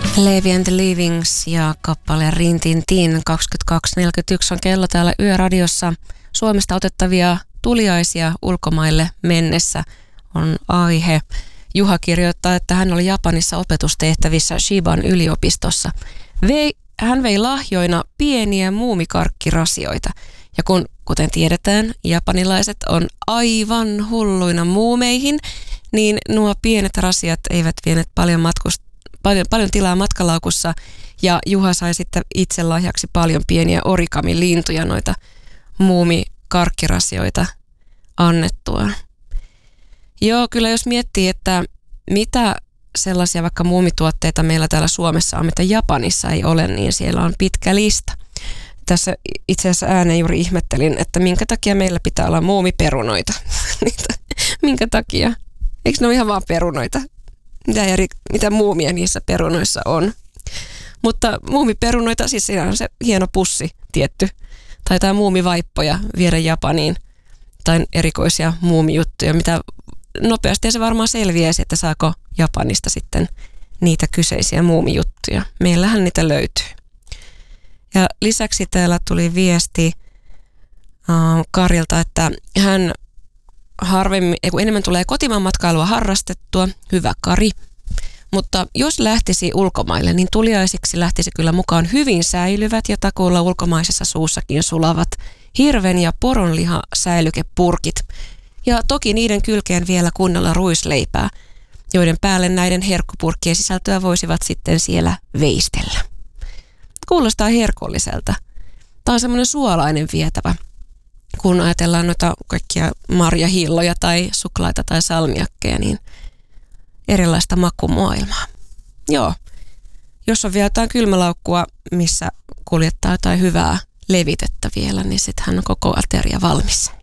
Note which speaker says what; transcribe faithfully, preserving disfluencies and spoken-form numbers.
Speaker 1: Levi and the Leavings ja kappale Rin Tin Tin. kaksikymmentäkaksi neljäkymmentäyksi on kello täällä Yöradiossa. Suomesta otettavia tuliaisia ulkomaille mennessä on aihe. Juha kirjoittaa, että hän oli Japanissa opetustehtävissä Shiban yliopistossa. Vei, hän vei lahjoina pieniä muumikarkkirasioita. Ja kun, kuten tiedetään, japanilaiset on aivan hulluina muumeihin, niin nuo pienet rasiat eivät vienet paljon matkusta. Paljon, paljon tilaa matkalaukussa ja Juha sai sitten itse lahjaksi paljon pieniä origami-lintuja, noita muumikarkkirasioita annettua. Joo, kyllä jos miettii, että mitä sellaisia vaikka muumituotteita meillä täällä Suomessa on, mitä Japanissa ei ole, niin siellä on pitkä lista. Tässä itse asiassa ääneen juuri ihmettelin, että minkä takia meillä pitää olla muumiperunoita. Minkä takia? Eikö ne ole ihan vaan perunoita? Mitä, eri, mitä muumia niissä perunoissa on. Mutta muumiperunoita, siis siinä on se hieno pussi tietty. Tai jotain muumivaippoja viedä Japaniin. Tai erikoisia muumijuttuja, mitä nopeasti se varmaan selviäisi, että saako Japanista sitten niitä kyseisiä muumijuttuja. Meillähän niitä löytyy. Ja lisäksi täällä tuli viesti äh, Karilta, että hän harvemmin, kun enemmän tulee kotimaan matkailua harrastettua, hyvä Kari. Mutta jos lähtisi ulkomaille, niin tuliaisiksi lähtisi kyllä mukaan hyvin säilyvät ja takuulla ulkomaisessa suussakin sulavat hirven ja poronliha säilykepurkit. Ja toki niiden kylkeen vielä kunnolla ruisleipää, joiden päälle näiden herkkupurkkien sisältöä voisivat sitten siellä veistellä. Kuulostaa herkolliselta. Tämä on semmoinen suolainen vietävä, kun ajatellaan noita kaikkia marjahilloja tai suklaita tai salmiakkeja, niin erilaista makumaailmaa. Joo, jos on vielä jotain kylmälaukkua, missä kuljettaa jotain hyvää levitettä vielä, niin sittenhän on koko ateria valmis.